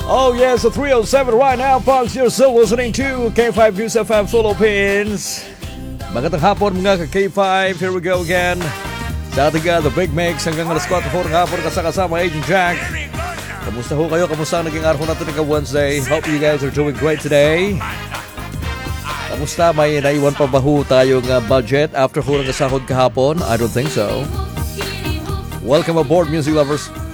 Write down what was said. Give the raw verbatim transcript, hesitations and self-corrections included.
Oh yes, the three oh seven right now, folks. You're still listening to K five News F M Philippines. Magandang hapon mga ka-K five. Here we go again. Sa ating uh, The Big Mix hanggang alas four ng hapon kasama Agent Jack. Kamusta ho kayo? Kamusta ang naging araw natin ng Wednesday? Hope you guys are doing great today. Kamusta? May naiwan pa ba ho tayong uh, budget after ho ng sahod kahapon? I don't think so. Welcome aboard, music lovers.